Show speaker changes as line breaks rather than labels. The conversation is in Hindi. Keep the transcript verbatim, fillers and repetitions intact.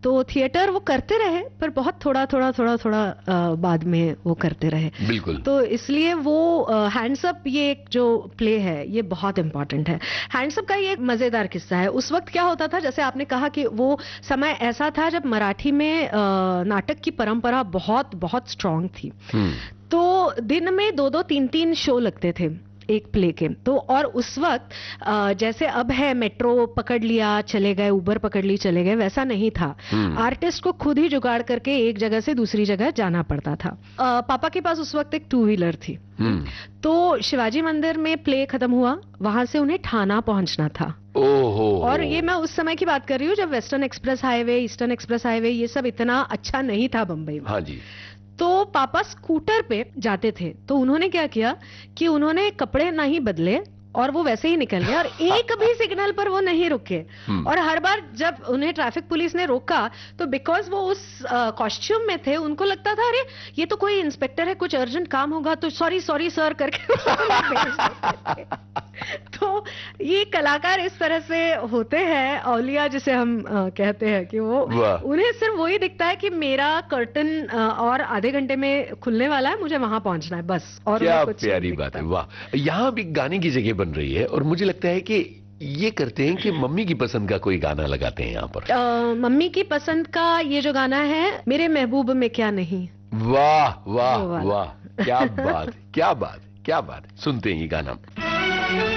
तो थिएटर वो करते रहे, पर बहुत थोड़ा थोड़ा थोड़ा थोड़ा आ, बाद में वो करते रहे।
बिल्कुल।
तो इसलिए वो हैंड्स अप ये एक जो प्ले है ये बहुत इंपॉर्टेंट है। हैंड्स अप का ये एक मजेदार किस्सा है। उस वक्त क्या होता था, जैसे आपने कहा कि वो समय ऐसा था जब मराठी में आ, नाटक की परंपरा बहुत बहुत स्ट्रांग थी। तो दिन में दो दो तीन तीन शो लगते थे एक प्ले के। तो और उस वक्त जैसे अब है मेट्रो पकड़ लिया चले गए, उबर पकड़ ली चले गए, वैसा नहीं था। आर्टिस्ट को खुद ही जुगाड़ करके एक जगह से दूसरी जगह जाना पड़ता था। पापा के पास उस वक्त एक टू व्हीलर थी। तो शिवाजी मंदिर में प्ले खत्म हुआ, वहां से उन्हें ठाना पहुंचना था।
ओहो।
और ये मैं उस समय की बात कर रही हूँ जब western express highway, eastern express highway ये सब इतना अच्छा नहीं था बंबई में।
हाँ जी।
तो पापा स्कूटर पे जाते थे, तो उन्होंने क्या किया कि उन्होंने कपड़े नहीं बदले और वो वैसे ही निकल गए और एक भी सिग्नल पर वो नहीं रुके। और हर बार जब उन्हें ट्रैफिक पुलिस ने रोका तो बिकॉज वो उस कॉस्ट्यूम में थे, उनको लगता था अरे ये तो कोई इंस्पेक्टर है, कुछ अर्जेंट काम होगा, तो सॉरी सॉरी सर करके तो ये कलाकार इस तरह से होते हैं, औलिया जिसे हम आ, कहते हैं कि वो उन्हें सिर्फ वही दिखता है कि मेरा कर्टन आ, और आधे घंटे में खुलने वाला है, मुझे वहां पहुंचना है बस। और
क्या
कुछ
प्यारी बात है। वाह। यहाँ भी गाने की जगह बन रही है और मुझे लगता है कि ये करते हैं कि मम्मी की पसंद का कोई गाना लगाते हैं यहाँ पर।
आ, मम्मी की पसंद का ये जो गाना है मेरे महबूब में क्या नहीं।
वाह वाह वाह, क्या बात क्या बात क्या बात। सुनते हैं ये गाना।